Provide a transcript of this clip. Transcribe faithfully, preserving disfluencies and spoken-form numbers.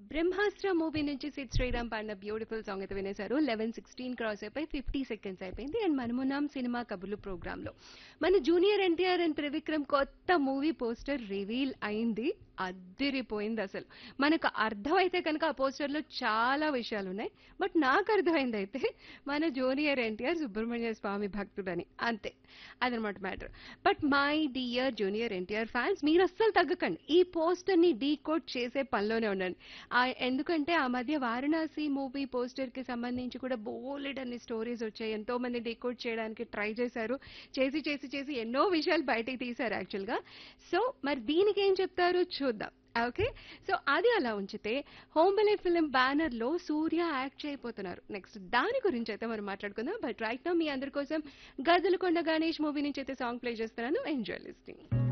బ్రహ్మాస్త్ర movie నుంచి సిద్ శ్రీరామ్ పాడిన beautiful song అయితే వినేశారు. లెవెన్ సిక్స్టీన్ క్రాస్ అయిపోయి ఫిఫ్టీ సెకండ్స్ అయిపోయింది. అండ్ మనమున్నాం సినిమా కబుర్లు ప్రోగ్రామ్ లో. మన జూనియర్ ఎన్టీఆర్ అండ్ త్రివిక్రమ్ కొత్త మూవీ పోస్టర్ రివీల్ అయింది. అద్దిరిపోయింది అసలు. మనకు అర్థమైతే కనుక ఆ పోస్టర్ లో చాలా విషయాలు ఉన్నాయి. బట్ నాకు అర్థమైంది అయితే మన జూనియర్ ఎన్టీఆర్ సుబ్రహ్మణ్య స్వామి భక్తుడని, అంతే. అదనమాట matter. But my dear junior NTR fans, మీరు అస్సలు తగ్గకండి. ఈ పోస్టర్ ని డీకోడ్ చేసే పనిలోనే ఉండండి. ఆ ఎందుకంటే ఆ మధ్య వారణాసి మూవీ పోస్టర్ కి సంబంధించి కూడా బోలెడ్ అన్ని స్టోరీస్ వచ్చాయి. ఎంతో మంది డీకోడ్ చేయడానికి ట్రై చేశారు. చేసి చేసి చేసి ఎన్నో విషయాలు బయటికి తీశారు యాక్చువల్ గా. సో మరి దీనికి ఏం చెప్తారు చూద్దాం. ఓకే, సో అది అలా ఉంచితే హోంబలే ఫిలిం బ్యానర్ లో సూర్య యాక్ట్ చేయబోతున్నారు. నెక్స్ట్ దాని గురించి అయితే మనం మాట్లాడుకుందాం. బట్ రైట్ నౌ మీ అందరి కోసం గజలకొండ గణేష్ మూవీ నుంచి అయితే సాంగ్ ప్లే చేస్తున్నాను. Enjoy listing.